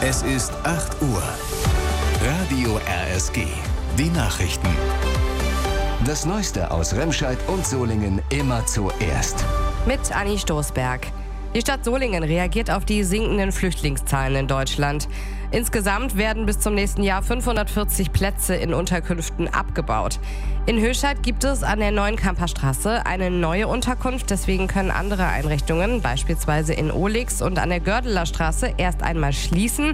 Es ist 8 Uhr. Radio RSG. Die Nachrichten. Das Neueste aus Remscheid und Solingen immer zuerst. Mit Anni Stoßberg. Die Stadt Solingen reagiert auf die sinkenden Flüchtlingszahlen in Deutschland. Insgesamt werden bis zum nächsten Jahr 540 Plätze in Unterkünften abgebaut. In Höchstadt gibt es an der Neuen Kamperstraße eine neue Unterkunft. Deswegen können andere Einrichtungen, beispielsweise in Ohlix und an der Gördeler Straße, erst einmal schließen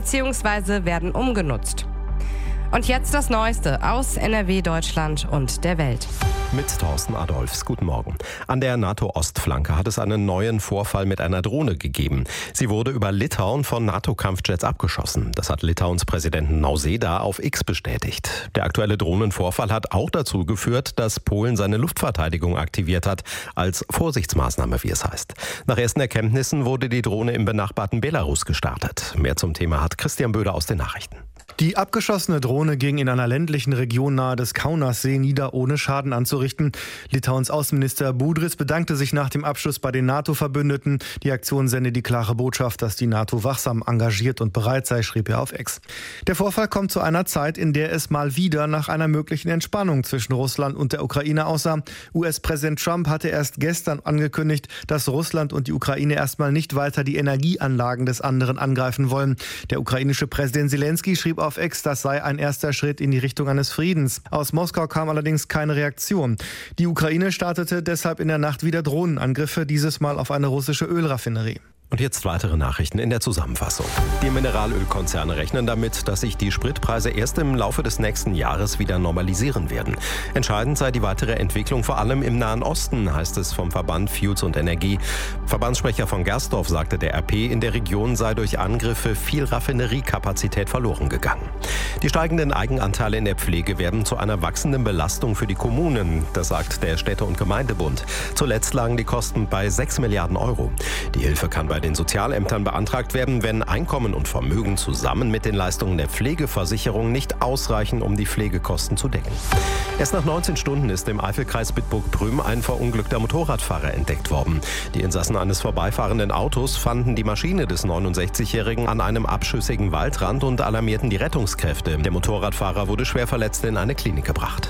bzw. werden umgenutzt. Und jetzt das Neueste aus NRW, Deutschland und der Welt. Mit Thorsten Adolphs. Guten Morgen. An der NATO-Ostflanke hat es einen neuen Vorfall mit einer Drohne gegeben. Sie wurde über Litauen von NATO-Kampfjets abgeschossen. Das hat Litauens Präsidenten Nausėda auf X bestätigt. Der aktuelle Drohnenvorfall hat auch dazu geführt, dass Polen seine Luftverteidigung aktiviert hat, als Vorsichtsmaßnahme, wie es heißt. Nach ersten Erkenntnissen wurde die Drohne im benachbarten Belarus gestartet. Mehr zum Thema hat Christian Böder aus den Nachrichten. Die abgeschossene Drohne ging in einer ländlichen Region nahe des Kaunassee nieder, ohne Schaden anzurichten. Litauens Außenminister Budris bedankte sich nach dem Abschuss bei den NATO-Verbündeten. Die Aktion sende die klare Botschaft, dass die NATO wachsam, engagiert und bereit sei, schrieb er auf X. Der Vorfall kommt zu einer Zeit, in der es mal wieder nach einer möglichen Entspannung zwischen Russland und der Ukraine aussah. US-Präsident Trump hatte erst gestern angekündigt, dass Russland und die Ukraine erstmal nicht weiter die Energieanlagen des anderen angreifen wollen. Der ukrainische Präsident Zelensky schrieb auf X, das sei ein erster Schritt in die Richtung eines Friedens. Aus Moskau kam allerdings keine Reaktion. Die Ukraine startete deshalb in der Nacht wieder Drohnenangriffe, dieses Mal auf eine russische Ölraffinerie. Und jetzt weitere Nachrichten in der Zusammenfassung. Die Mineralölkonzerne rechnen damit, dass sich die Spritpreise erst im Laufe des nächsten Jahres wieder normalisieren werden. Entscheidend sei die weitere Entwicklung vor allem im Nahen Osten, heißt es vom Verband Fuels und Energie. Verbandssprecher von Gersdorf sagte der RP, in der Region sei durch Angriffe viel Raffineriekapazität verloren gegangen. Die steigenden Eigenanteile in der Pflege werden zu einer wachsenden Belastung für die Kommunen, das sagt der Städte- und Gemeindebund. Zuletzt lagen die Kosten bei 6 Milliarden Euro. Die Hilfe kann bei den Sozialämtern beantragt werden, wenn Einkommen und Vermögen zusammen mit den Leistungen der Pflegeversicherung nicht ausreichen, um die Pflegekosten zu decken. Erst nach 19 Stunden ist im Eifelkreis Bitburg-Prüm ein verunglückter Motorradfahrer entdeckt worden. Die Insassen eines vorbeifahrenden Autos fanden die Maschine des 69-Jährigen an einem abschüssigen Waldrand und alarmierten die Rettungskräfte. Der Motorradfahrer wurde schwer verletzt in eine Klinik gebracht.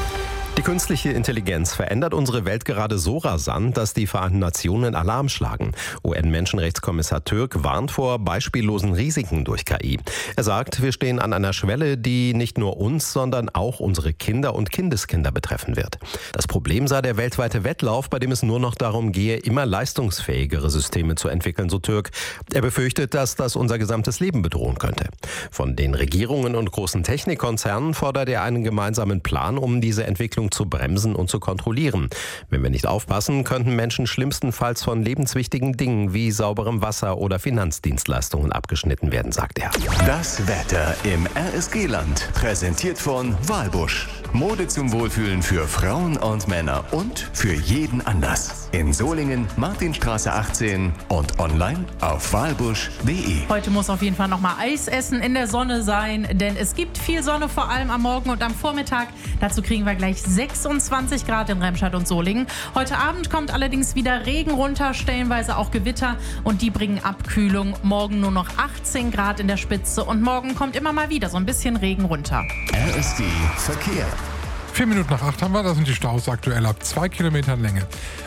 Die künstliche Intelligenz verändert unsere Welt gerade so rasant, dass die Vereinten Nationen Alarm schlagen. UN-Menschenrechtskommissar Türk warnt vor beispiellosen Risiken durch KI. Er sagt, wir stehen an einer Schwelle, die nicht nur uns, sondern auch unsere Kinder und Kindeskinder betreffen wird. Das Problem sei der weltweite Wettlauf, bei dem es nur noch darum gehe, immer leistungsfähigere Systeme zu entwickeln, so Türk. Er befürchtet, dass das unser gesamtes Leben bedrohen könnte. Von den Regierungen und großen Technikkonzernen fordert er einen gemeinsamen Plan, um diese Entwicklung zu bremsen und zu kontrollieren. Wenn wir nicht aufpassen, könnten Menschen schlimmstenfalls von lebenswichtigen Dingen wie sauberem Wasser oder Finanzdienstleistungen abgeschnitten werden, sagt er. Das Wetter im RSG-Land. Präsentiert von Walbusch. Mode zum Wohlfühlen für Frauen und Männer und für jeden Anlass. In Solingen, Martinstraße 18 und online auf walbusch.de. Heute muss auf jeden Fall nochmal Eis essen, in der Sonne sein, denn es gibt viel Sonne, vor allem am Morgen und am Vormittag. Dazu kriegen wir gleich 26 Grad in Remscheid und Solingen. Heute Abend kommt allerdings wieder Regen runter, stellenweise auch Gewitter und die bringen Abkühlung. Morgen nur noch 18 Grad in der Spitze und morgen kommt immer mal wieder so ein bisschen Regen runter. RSG Verkehr. 4 Minuten nach 8 haben wir, da sind die Staus aktuell ab 2 Kilometern Länge.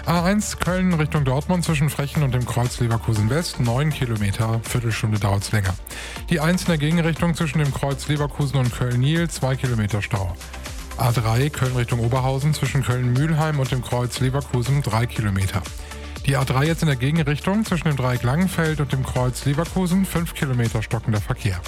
A1 Köln Richtung Dortmund zwischen Frechen und dem Kreuz Leverkusen West, 9 Kilometer, Viertelstunde dauert es länger. Die 1 in der Gegenrichtung zwischen dem Kreuz Leverkusen und Köln-Niel, 2 Kilometer Stau. A3 Köln Richtung Oberhausen zwischen Köln-Mühlheim und dem Kreuz Leverkusen, 3 Kilometer. Die A3 jetzt in der Gegenrichtung zwischen dem Dreieck Langenfeld und dem Kreuz Leverkusen, 5 Kilometer stockender Verkehr.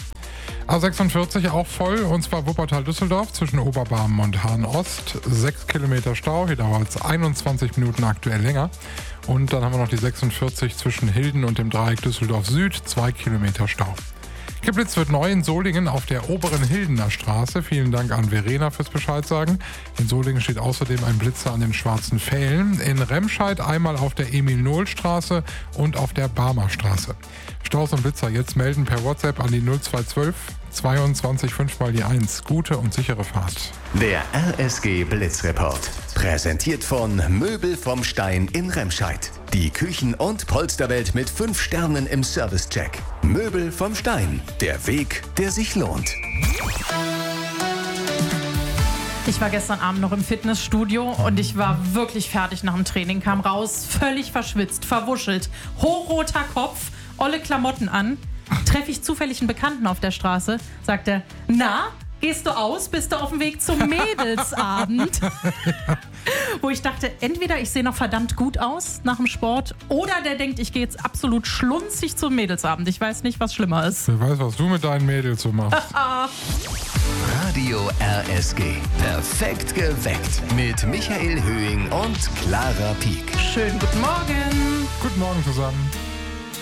A46 auch voll, und zwar Wuppertal-Düsseldorf zwischen Oberbarmen und Hahn-Ost. 6 Kilometer Stau, hier dauert es 21 Minuten aktuell länger. Und dann haben wir noch die 46 zwischen Hilden und dem Dreieck Düsseldorf-Süd, 2 Kilometer Stau. Geblitzt wird neu in Solingen auf der oberen Hildener Straße. Vielen Dank an Verena fürs Bescheid sagen. In Solingen steht außerdem ein Blitzer an den Schwarzen Pfählen. In Remscheid einmal auf der Emil-Nohl-Straße und auf der Barmer Straße. Staus und Blitzer jetzt melden per WhatsApp an die 0212 22 5 mal die 1. Gute und sichere Fahrt. Der RSG Blitzreport. Präsentiert von Möbel vom Stein in Remscheid. Die Küchen- und Polsterwelt mit 5 Sternen im Servicecheck. Möbel vom Stein. Der Weg, der sich lohnt. Ich war gestern Abend noch im Fitnessstudio und ich war wirklich fertig nach dem Training. Kam raus, völlig verschwitzt, verwuschelt, hochroter Kopf, olle Klamotten an. Treffe ich zufällig einen Bekannten auf der Straße, sagt er, na, gehst du aus, bist du auf dem Weg zum Mädelsabend? Wo ich dachte, entweder ich sehe noch verdammt gut aus nach dem Sport oder der denkt, ich gehe jetzt absolut schlunzig zum Mädelsabend. Ich weiß nicht, was schlimmer ist. Wer weiß, was du mit deinen Mädels so machst. Radio RSG. Perfekt geweckt. Mit Michael Höhing und Clara Pieck. Schönen guten Morgen. Guten Morgen zusammen.